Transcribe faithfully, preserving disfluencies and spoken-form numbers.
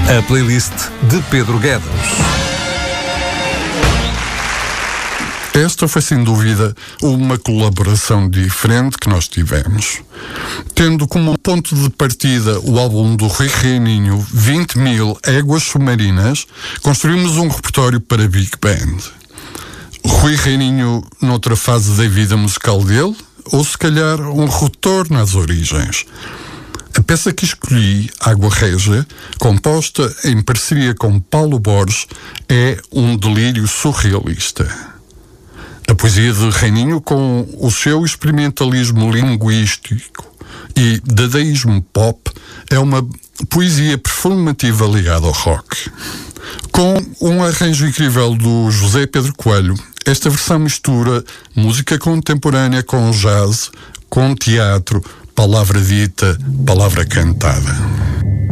A playlist de Pedro Guedes. Esta foi, sem dúvida, uma colaboração diferente que nós tivemos. Tendo como ponto de partida o álbum do Rui Reininho, vinte mil Éguas Submarinas, construímos um repertório para Big Band. Rui Reininho, noutra fase da vida musical dele, ou se calhar um retorno às origens. A peça que escolhi, Água Régia, composta em parceria com Paulo Borges, é um delírio surrealista. A poesia de Reininho, com o seu experimentalismo linguístico e dadaísmo pop, é uma poesia performativa ligada ao rock. Com um arranjo incrível do José Pedro Coelho, esta versão mistura música contemporânea com jazz, com teatro, palavra dita, palavra cantada.